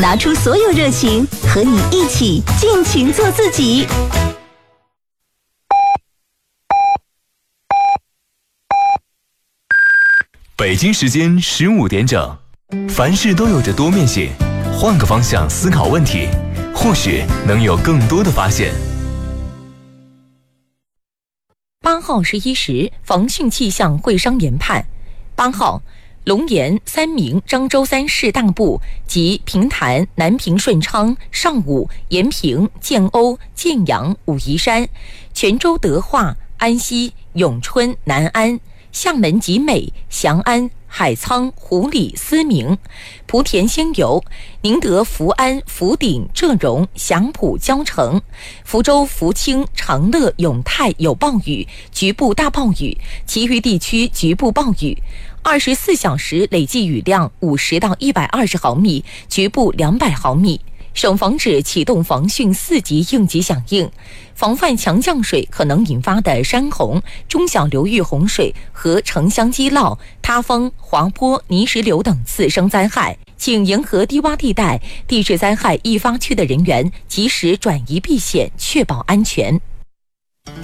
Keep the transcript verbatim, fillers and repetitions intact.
拿出所有热情，和你一起尽情做自己。 北京时间十五点整，凡事都有着多面性，换个方向思考问题，或许能有更多的发现。 八号十一时，防汛气象会商研判。八号，龙岩、三明、漳州三市大部及平潭、南平、顺昌、上武、延平、建瓯、建阳、武夷山、泉州德化、安溪、永春、南安、厦门集美、翔安、海沧、湖里、思明、莆田仙游、宁德福安、福鼎、浙荣、祥普、蕉城、福州、福清、长乐、永泰有暴雨，局部大暴雨，其余地区局部暴雨。二十四小时累计雨量五十到一百二十毫米，局部两百毫米。省防指启动防汛四级应急响应，防范强降水可能引发的山洪、中小流域洪水和城乡积涝、塌方、滑坡、泥石流等次生灾害，请沿河低洼地带、地质灾害易发区的人员及时转移避险，确保安全。